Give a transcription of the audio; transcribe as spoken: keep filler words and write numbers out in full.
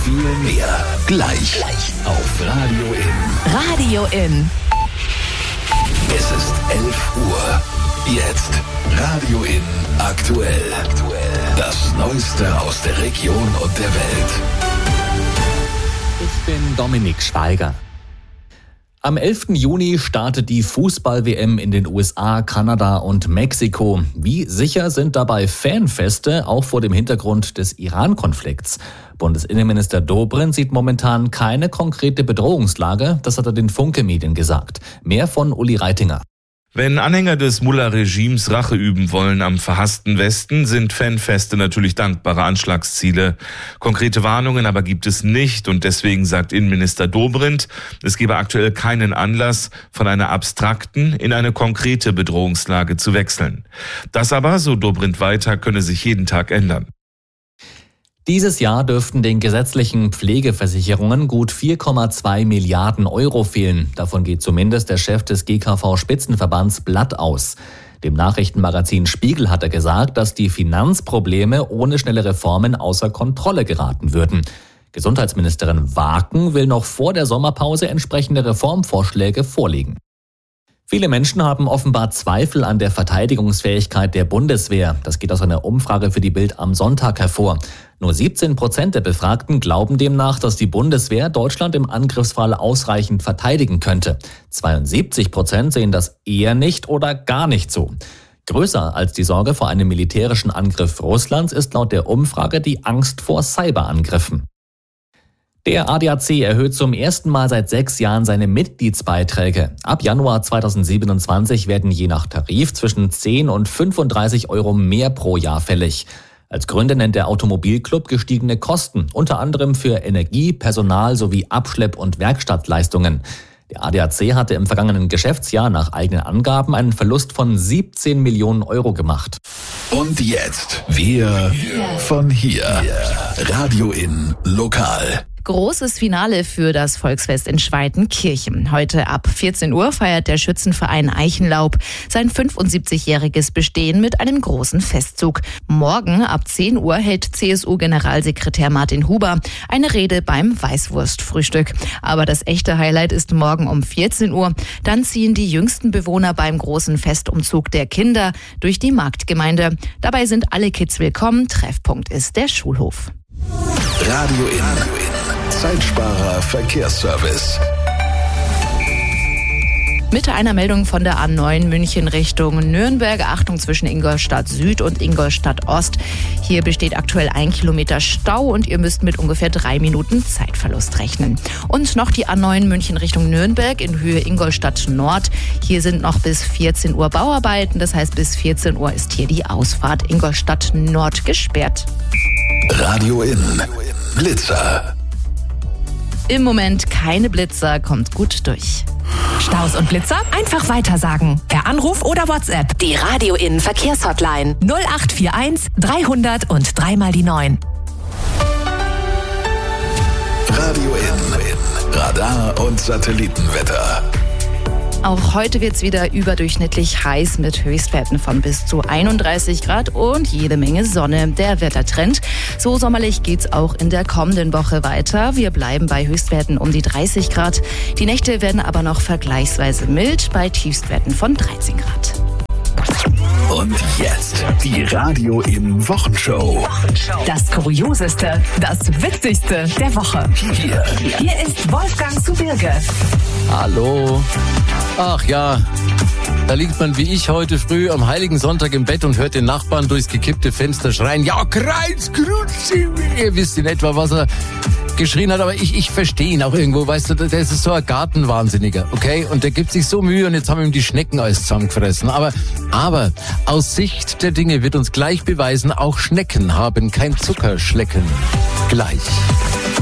viel mehr. Gleich, Gleich. auf Radio In. Radio In. Es ist elf Uhr. Jetzt Radio In aktuell. Das Neueste aus der Region und der Welt. Ich bin Dominik Schweiger. Am elften Juni startet die Fußball-W M in den U S A, Kanada und Mexiko. Wie sicher sind dabei Fanfeste, auch vor dem Hintergrund des Iran-Konflikts? Bundesinnenminister Dobrindt sieht momentan keine konkrete Bedrohungslage, das hat er den Funke-Medien gesagt. Mehr von Uli Reitinger. Wenn Anhänger des Mullah-Regimes Rache üben wollen am verhassten Westen, sind Fanfeste natürlich dankbare Anschlagsziele. Konkrete Warnungen aber gibt es nicht und deswegen sagt Innenminister Dobrindt, es gebe aktuell keinen Anlass, von einer abstrakten in eine konkrete Bedrohungslage zu wechseln. Das aber, so Dobrindt weiter, könne sich jeden Tag ändern. Dieses Jahr dürften den gesetzlichen Pflegeversicherungen gut vier Komma zwei Milliarden Euro fehlen. Davon geht zumindest der Chef des G K V-Spitzenverbands Blatt aus. Dem Nachrichtenmagazin Spiegel hat er gesagt, dass die Finanzprobleme ohne schnelle Reformen außer Kontrolle geraten würden. Gesundheitsministerin Waken will noch vor der Sommerpause entsprechende Reformvorschläge vorlegen. Viele Menschen haben offenbar Zweifel an der Verteidigungsfähigkeit der Bundeswehr. Das geht aus einer Umfrage für die Bild am Sonntag hervor. Nur siebzehn Prozent der Befragten glauben demnach, dass die Bundeswehr Deutschland im Angriffsfall ausreichend verteidigen könnte. zweiundsiebzig Prozent sehen das eher nicht oder gar nicht so. Größer als die Sorge vor einem militärischen Angriff Russlands ist laut der Umfrage die Angst vor Cyberangriffen. Der A D A C erhöht zum ersten Mal seit sechs Jahren seine Mitgliedsbeiträge. Ab Januar zweitausendsiebenundzwanzig werden je nach Tarif zwischen zehn und fünfunddreißig Euro mehr pro Jahr fällig. Als Gründe nennt der Automobilclub gestiegene Kosten, unter anderem für Energie, Personal sowie Abschlepp- und Werkstattleistungen. Der A D A C hatte im vergangenen Geschäftsjahr nach eigenen Angaben einen Verlust von siebzehn Millionen Euro gemacht. Und jetzt wir von hier. Radio In Lokal. Großes Finale für das Volksfest in Schweitenkirchen. Heute ab vierzehn Uhr feiert der Schützenverein Eichenlaub sein fünfundsiebzigjähriges Bestehen mit einem großen Festzug. Morgen ab zehn Uhr hält C S U-Generalsekretär Martin Huber eine Rede beim Weißwurstfrühstück. Aber das echte Highlight ist morgen um vierzehn Uhr. Dann ziehen die jüngsten Bewohner beim großen Festumzug der Kinder durch die Marktgemeinde. Dabei sind alle Kids willkommen. Treffpunkt ist der Schulhof. Radio In. Zeitsparer Verkehrsservice. Mit einer Meldung von der A neun München Richtung Nürnberg. Achtung zwischen Ingolstadt Süd und Ingolstadt Ost. Hier besteht aktuell ein Kilometer Stau und ihr müsst mit ungefähr drei Minuten Zeitverlust rechnen. Und noch die A neun München Richtung Nürnberg in Höhe Ingolstadt Nord. Hier sind noch bis vierzehn Uhr Bauarbeiten. Das heißt, bis vierzehn Uhr ist hier die Ausfahrt Ingolstadt Nord gesperrt. Radio In. Blitzer. Im Moment keine Blitzer, kommt gut durch. Staus und Blitzer? Einfach weitersagen. Per Anruf oder WhatsApp. Die Radio In Verkehrshotline. null acht vier eins dreihundert und dreimal die neun. Radio In. Radar und Satellitenwetter. Auch heute wird's wieder überdurchschnittlich heiß mit Höchstwerten von bis zu einunddreißig Grad und jede Menge Sonne. Der Wettertrend. So sommerlich geht's auch in der kommenden Woche weiter. Wir bleiben bei Höchstwerten um die dreißig Grad. Die Nächte werden aber noch vergleichsweise mild bei Tiefstwerten von dreizehn Grad. Und jetzt die Radio In Wochenshow. Das Kurioseste, das Witzigste der Woche. Hier. Hier ist Wolfgang zu Birge. Hallo. Ach ja, da liegt man wie ich heute früh am Heiligen Sonntag im Bett und hört den Nachbarn durchs gekippte Fenster schreien, ja, Kreuzgrutzi. Ihr wisst in etwa, was er geschrien hat, aber ich, ich verstehe ihn auch irgendwo, weißt du, der ist so ein Gartenwahnsinniger, okay? Und der gibt sich so Mühe und jetzt haben ihm die Schnecken alles zusammengefressen. Aber, aber aus Sicht der Dinge wird uns gleich beweisen, auch Schnecken haben kein Zuckerschlecken. Gleich.